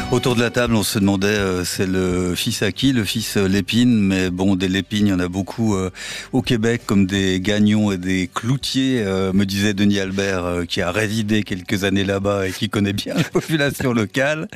Autour de la table, on se demandait, c'est le fils à qui? Le fils Lépine, mais bon, des Lépines, il y en a beaucoup au Québec, comme des Gagnon et des Cloutier, me disait Denis Albert, qui a résidé quelques années là-bas et qui connaît bien la population locale.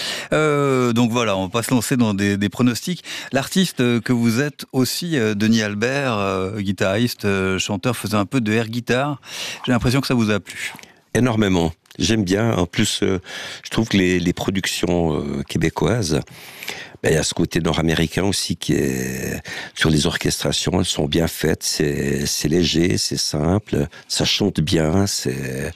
Donc voilà, on va pas se lancer dans des pronostics. L'artiste que vous êtes aussi, Denis Albert, guitariste, chanteur, faisait un peu de air guitare. J'ai l'impression que ça vous a plu. Énormément. J'aime bien. En plus, je trouve que les productions québécoises, il y a ce côté nord-américain aussi qui est sur les orchestrations. Elles sont bien faites. C'est léger, c'est simple, ça chante bien. C'est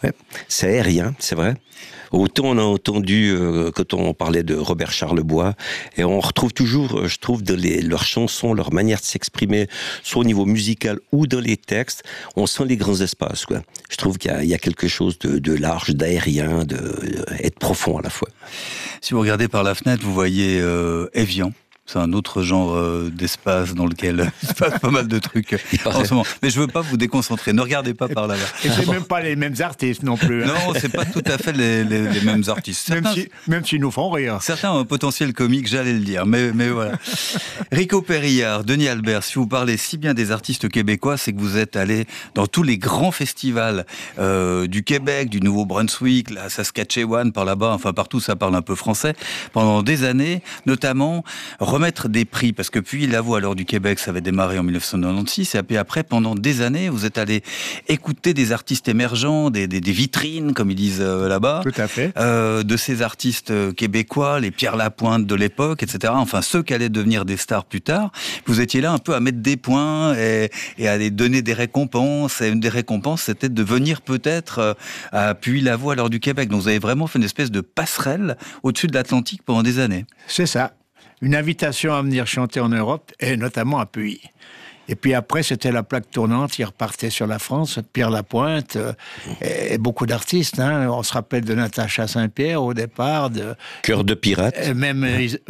aérien, c'est vrai. Autant on a entendu quand on parlait de Robert Charlebois, et on retrouve toujours, je trouve, dans leurs chansons, leur manière de s'exprimer, soit au niveau musical ou dans les textes, on sent les grands espaces, quoi. Je trouve qu'il y a quelque chose de large, d'aérien, et de profond à la fois. Si vous regardez par la fenêtre, vous voyez Évian. C'est un autre genre d'espace dans lequel il se passe pas mal de trucs en ce moment. Mais je veux pas vous déconcentrer. Ne regardez pas par là-bas. Et c'est même pas les mêmes artistes non plus. Non, c'est pas tout à fait les mêmes artistes. Même s'ils nous font rire. Certains ont un potentiel comique, j'allais le dire. Mais voilà. Rico Périllard, Denis Albert, si vous parlez si bien des artistes québécois, c'est que vous êtes allé dans tous les grands festivals du Québec, du Nouveau-Brunswick, la Saskatchewan, par là-bas, enfin partout, ça parle un peu français, pendant des années, notamment remettre des prix, parce que puis la voix alors du Québec, ça avait démarré en 1996, et puis après, pendant des années, vous êtes allé écouter des artistes émergents, des vitrines, comme ils disent là-bas. Tout à fait. De ces artistes québécois, les Pierre Lapointe de l'époque, etc. Enfin, ceux qui allaient devenir des stars plus tard. Vous étiez là un peu à mettre des points et à les donner des récompenses. Et une des récompenses, c'était de venir peut-être à Puy-la-Voix alors du Québec. Donc vous avez vraiment fait une espèce de passerelle au-dessus de l'Atlantique pendant des années. C'est ça. Une invitation à venir chanter en Europe, et notamment à Puy. Et puis après, c'était la plaque tournante qui repartait sur la France, Pierre Lapointe, et beaucoup d'artistes. Hein. On se rappelle de Natacha Saint-Pierre au départ. Cœur de pirate. Même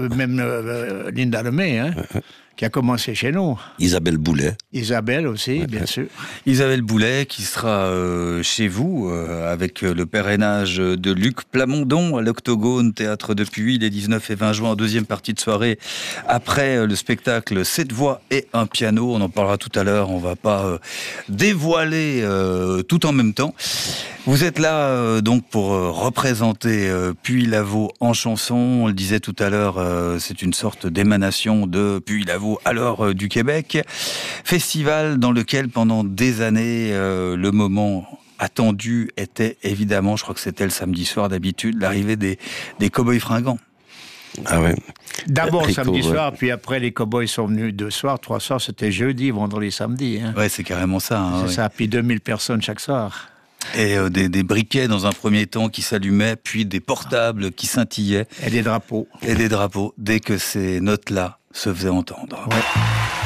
Linda Lemay, hein, qui a commencé chez nous. Isabelle Boulay. Isabelle aussi, bien sûr. Isabelle Boulay, qui sera chez vous, avec le parrainage de Luc Plamondon, à l'Octogone, Théâtre de Puy, les 19 et 20 juin, en deuxième partie de soirée, après le spectacle 7 voix et un piano. On en parlera tout à l'heure, on va pas dévoiler tout en même temps. Vous êtes là donc pour représenter Puy-la-Vaux en chanson. On le disait tout à l'heure, c'est une sorte d'émanation de Puy-la-Vaux alors du Québec. Festival dans lequel pendant des années le moment attendu était évidemment, je crois que c'était le samedi soir d'habitude, l'arrivée des cow-boys fringants. Ah ouais. D'abord le samedi soir, puis après les cow-boys sont venus 2 soirs, 3 soirs, c'était jeudi, vendredi, samedi. Hein. Ouais, c'est carrément ça. Hein, c'est ça, puis 2000 personnes chaque soir. Et des briquets dans un premier temps qui s'allumaient, puis des portables qui scintillaient. Et des drapeaux. Et des drapeaux, dès que ces notes-là se faisaient entendre. Ouais.